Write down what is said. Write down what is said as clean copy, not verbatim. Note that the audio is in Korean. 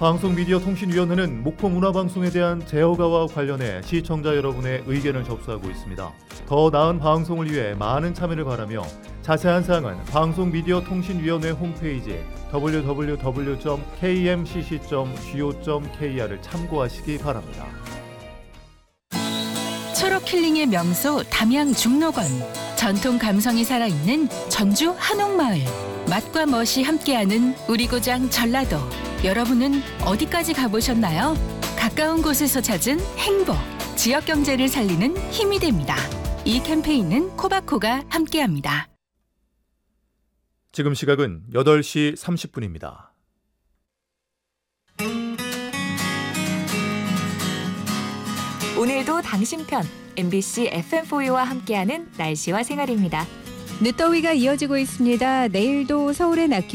방송미디어통신위원회는 목포문화방송에 대한 제어가와 관련해 시청자 여러분의 의견을 접수하고 있습니다. 더 나은 방송을 위해 많은 참여를 바라며 자세한 사항은 방송미디어통신위원회 홈페이지 www.kmcc.go.kr을 참고하시기 바랍니다. 초록 힐링의 명소 담양 중록원, 전통 감성이 살아있는 전주 한옥마을, 맛과 멋이 함께하는 우리 고장 전라도. 여러분은 어디까지 가보셨나요? 가까운 곳에서 찾은 행복, 지역 경제를 살리는 힘이 됩니다. 이 캠페인은 코바코가 함께합니다. 지금 시각은 8시 30분입니다. 오늘도 당신 편 MBC FM4U와 함께하는 날씨와 생활입니다. 늦더위가 이어지고 있습니다. 내일도 서울의 낮